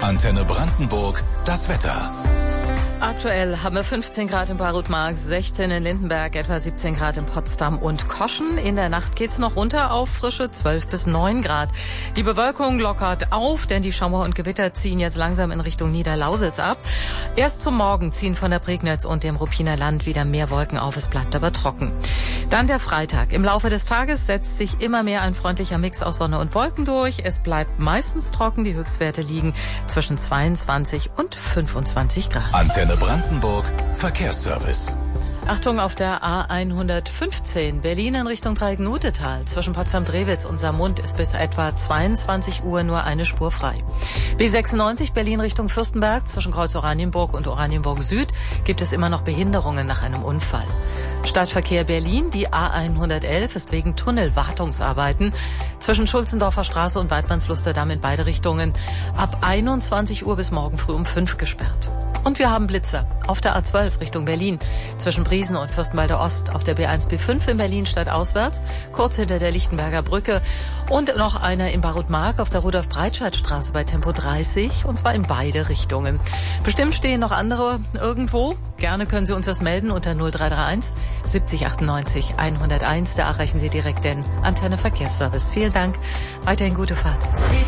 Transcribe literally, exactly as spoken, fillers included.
Antenne Brandenburg, das Wetter. Aktuell haben wir fünfzehn Grad in Barutmark, sechzehn in Lindenberg, etwa siebzehn Grad in Potsdam und Koschen. In der Nacht geht's noch runter auf frische zwölf bis neun Grad. Die Bewölkung lockert auf, denn die Schauer und Gewitter ziehen jetzt langsam in Richtung Niederlausitz ab. Erst zum Morgen ziehen von der Prignitz und dem Ruppiner Land wieder mehr Wolken auf, es bleibt aber trocken. Dann der Freitag. Im Laufe des Tages setzt sich immer mehr ein freundlicher Mix aus Sonne und Wolken durch. Es bleibt meistens trocken, die Höchstwerte liegen zwischen zweiundzwanzig und fünfundzwanzig Grad. Antenne Brandenburg, Verkehrsservice. Achtung auf der A hundertfünfzehn, Berlin in Richtung Dreieck-Nutetal. Zwischen Potsdam-Drewitz und Saarmund ist bis etwa zweiundzwanzig Uhr nur eine Spur frei. B sechsundneunzig, Berlin Richtung Fürstenberg. Zwischen Kreuz Oranienburg und Oranienburg Süd gibt es immer noch Behinderungen nach einem Unfall. Stadtverkehr Berlin, die A hundertelf ist wegen Tunnelwartungsarbeiten zwischen Schulzendorfer Straße und Weidmannslusterdamm in beide Richtungen ab einundzwanzig Uhr bis morgen früh um fünf gesperrt. Und wir haben Blitzer auf der A zwölf Richtung Berlin, zwischen Briesen und Fürstenwalde Ost, auf der B eins B fünf in Berlin stadtauswärts, kurz hinter der Lichtenberger Brücke und noch einer in Barutmark auf der Rudolf-Breitscheid-Straße bei Tempo dreißig, und zwar in beide Richtungen. Bestimmt stehen noch andere irgendwo. Gerne können Sie uns das melden unter null drei drei eins siebzig achtundneunzig hunderteins. Da erreichen Sie direkt den Antenne Verkehrsservice. Vielen Dank, weiterhin gute Fahrt.